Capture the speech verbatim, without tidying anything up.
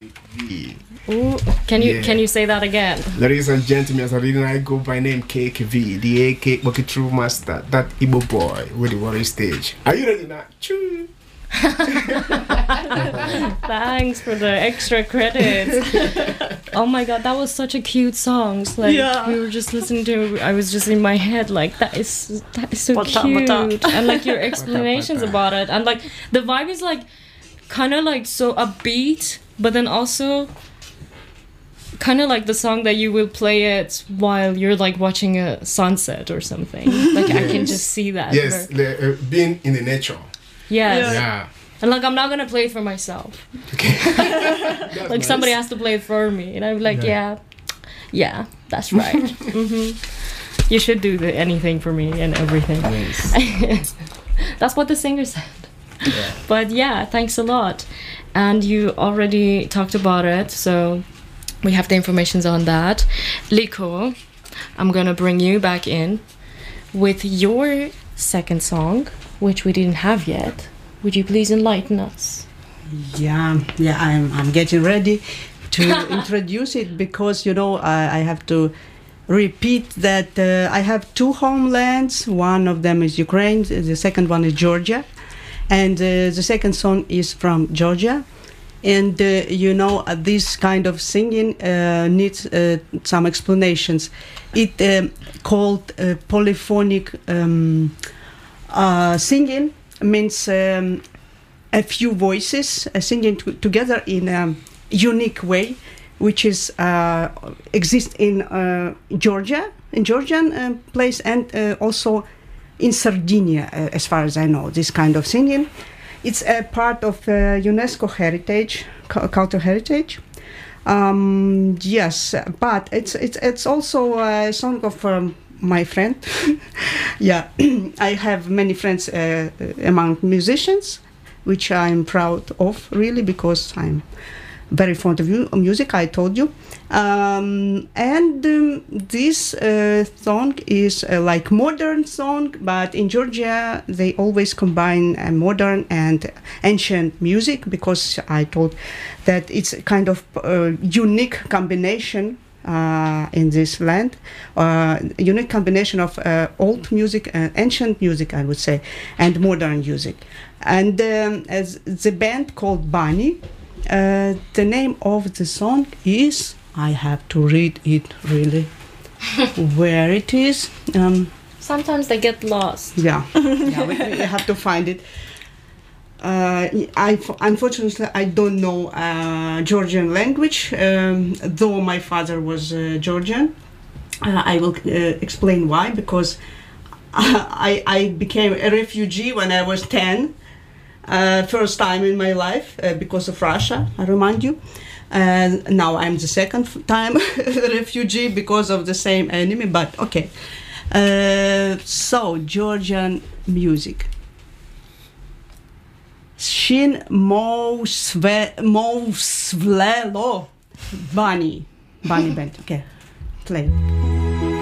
V. Ooh, can you Yeah. can you say that again? Ladies and gentlemen, as I read, I go by name K K V, the A K Bucket True Master, that Igbo boy with the warrior stage. Are you ready now? Choo. Thanks for the extra credits. Oh my god, that was such a cute song. Like Yeah. we were just listening to. I was just in my head like that is that is so Bata, cute, bata. and like your explanations bata. about it, and like the vibe is like kind of like so upbeat, but then also kind of like the song that you will play it while you're like watching a sunset or something. Like I can Yes. just see that. Yes, Very- the, uh, being in the nature. Yes. Yeah. And like I'm not gonna play it for myself. Okay. Like somebody has to play it for me, and I'm like, yeah, yeah, that's right. hmm You should do the, anything for me and everything. Yes. That's what the singer said. But yeah, thanks a lot. And you already talked about it, so we have the information on that. Liko, I'm gonna bring you back in with your second song, which we didn't have yet. Would you please enlighten us? Yeah, yeah, I'm I'm getting ready to introduce it because you know I, I have to repeat that uh, I have two homelands. One of them is Ukraine. The second one is Georgia, and uh, the second song is from Georgia. And uh, you know uh, this kind of singing uh, needs uh, some explanations. It um, called uh, polyphonic um, uh, singing. Means um, a few voices uh, singing t- together in a unique way, which is uh, exists in uh, Georgia, in Georgian uh, place, and uh, also in Sardinia, uh, as far as I know. This kind of singing, it's a part of uh, UNESCO heritage, cu- cultural heritage. Um, yes, but it's it's it's also a song of. Um, my friend. Yeah, I have many friends uh, among musicians, which I'm proud of, really, because I'm very fond of mu- music, I told you. Um, and um, this uh, song is uh, like modern song, but in Georgia they always combine uh, modern and ancient music, because I told that it's a kind of uh, unique combination Uh, in this land, uh, unique combination of uh, old music and ancient music, I would say, and modern music. And um, as the band called Bunny, uh, the name of the song is, I have to read it really, where it is. Um, Sometimes they get lost. yeah, yeah, we, we have to find it. Uh, I, unfortunately, I don't know uh, Georgian language, um, though my father was uh, Georgian. Uh, I will uh, explain why, because I, I became a refugee when I was ten, uh, first time in my life, uh, because of Russia, I remind you. And now I'm the second f- time refugee because of the same enemy, but okay. Uh, so, Georgian music. Shin mo sve mo svlelo bunny bunny band. Okay, play.